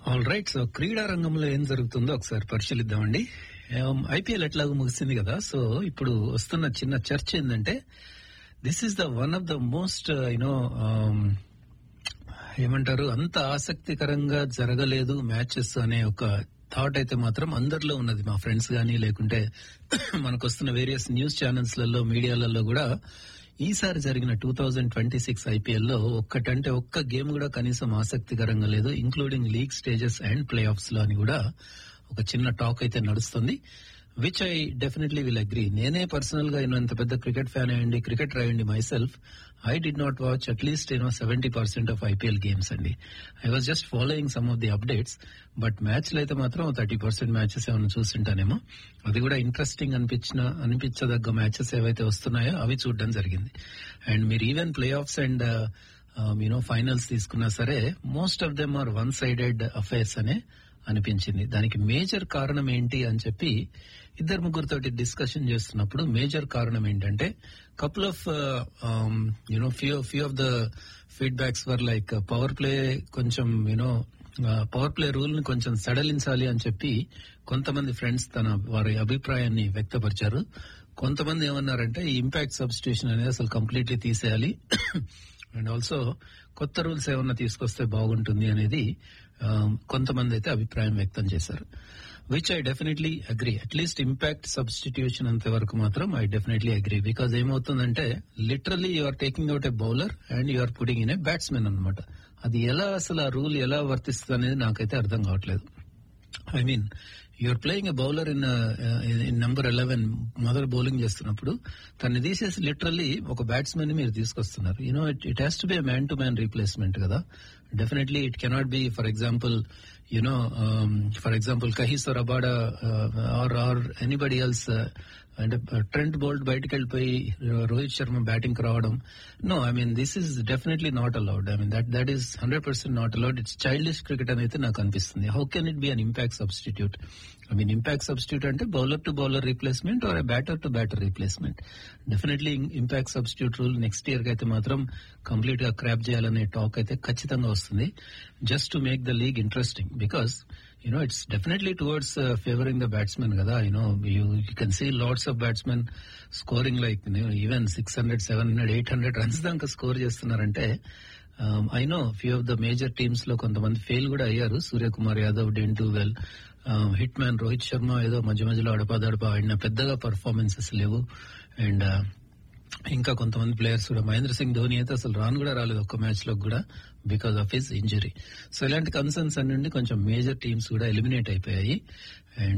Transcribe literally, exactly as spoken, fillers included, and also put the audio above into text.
All right. So క్రీడా రంగంలో ఏం జరుగుతుందో ఒకసారి పరిశీలిద్దామండి. ఐపీఎల్ ఎట్లాగో ముగిసింది కదా, సో ఇప్పుడు వస్తున్న చిన్న చర్చ ఏంటంటే this is the one of the most you know ఏమంటారు అంత ఆసక్తికరంగా జరగలేదు మ్యాచెస్ అనే ఒక థాట్ అయితే మాత్రం అందరిలో ఉన్నది. మా ఫ్రెండ్స్ గానీ లేకుంటే మనకు వస్తున్న వేరియస్ న్యూస్ ఛానల్స్ లలో మీడియాలలో కూడా ఈసారి జరిగిన two thousand twenty six IPL లో ఒక్కటంటే ఒక్క గేమ్ కూడా కనీసం ఆసక్తికరంగా లేదు, including league stages and play offs లో అని కూడా ఒక చిన్న టాక్ అయితే నడుస్తుంది. Which I definitely will agree. నేనే పర్సనల్ గా ఇంత పెద్ద క్రికెట్ ఫ్యాన్ అయ్యండి, క్రికెటర్ అయ్యండి my self, I did not watch at least you know seventy percent of IPL games అండి. I was just following some of the updates, but మ్యాచ్లు అయితే మాత్రం థర్టీ పర్సెంట్ మ్యాచెస్ ఏమైనా చూస్తుంటానేమో. అది కూడా ఇంట్రెస్టింగ్ అనిపించిన అనిపించదగ్గ మ్యాచెస్ ఏవైతే వస్తున్నాయో అవి చూడడం జరిగింది. అండ్ మీరు even play offs and you know finals తీసుకున్నా సరే most of them are one sided affairs అనే అనిపించింది. దానికి మేజర్ కారణం ఏంటి అని చెప్పి ఇద్దరు ముగ్గురితో డిస్కషన్ చేస్తున్నప్పుడు మేజర్ కారణం ఏంటంటే couple of you know few few of the feedbacks were like power play కొంచెం యూనో పవర్ ప్లే రూల్ ని కొంచెం సడలించాలి అని చెప్పి కొంతమంది ఫ్రెండ్స్ తన వారి అభిప్రాయాన్ని వ్యక్తపరిచారు. కొంతమంది ఏమన్నారంటే ఈ ఇంపాక్ట్ సబ్స్టిట్యూషన్ అనేది అసలు కంప్లీట్లీ తీసేయాలి అండ్ ఆల్సో కొత్త రూల్స్ ఏమన్నా తీసుకొస్తే బాగుంటుంది అనేది కొంతమంది అయితే అభిప్రాయం వ్యక్తం చేశారు. Which I definitely agree. At least impact substitution అంత వరకు మాత్రం ఐ డెఫినెట్లీ అగ్రీ. బికాజ్ ఏమవుతుందంటే literally you are taking out a bowler and you are putting in a batsmen అనమాట. అది ఎలా అసలు ఆ రూల్ ఎలా వర్తిస్తుంది అనేది నాకైతే అర్థం కావట్లేదు. I mean you're playing a bowler in in number eleven మొదలు బౌలింగ్ చేస్తున్నప్పుడు తన్ని తీసేసి లిటరల్లీ ఒక బ్యాట్స్మెన్ ని మీరు తీసుకొస్తున్నారు. You know it it has to be man to man replacement కదా. Definitely it cannot be for example you know for example కహీస్ Rabada are or anybody else అంటే ట్రెంట్ బోల్ట్ బయటకు వెళ్ళిపోయి రోహిత్ శర్మ బ్యాటింగ్ రావడం. No, I mean this is definitely not allowed. I mean that that is hundred percent not allowed. It's childish cricket అని అయితే నాకు అనిపిస్తుంది. How can it be an impact substitute? I mean impact substitute అంటే bowler to bowler replacement are batter to batter replacement. Definitely impact substitute rule next year కి అయితే మాత్రం complete గా crop చేయాలనే టాక్ అయితే ఖచ్చితంగా వస్తుంది, just to make the league interesting. Because you know it's definitely towards uh, favoring the batsman kada. you know you, you can see lots of batsmen scoring like you know, even six hundred seven hundred eight hundred runs danka score చేస్తున్నారంటే um, I know few of the major teams లో కొంతమంది fail కూడా అయ్యారు. Suryakumar Yadav didn't do well. Hit man Rohit Sharma ఏదో మధ్య మధ్యలో అడపాదడప ఆడిన పెద్దగా పర్ఫార్మెన్సెస్ లేవు. అండ్ ఇంకా కొంతమంది ప్లేయర్స్ కూడా, మహేంద్ర సింగ్ ధోని అయితే అసలు రాను కూడా రాలేదు ఒక్క మ్యాచ్ లో కూడా because of his injury. So ఇలాంటి కన్సర్న్స్ అన్ని కొంచెం మేజర్ టీమ్స్ కూడా ఎలిమినేట్ అయిపోయాయి. అండ్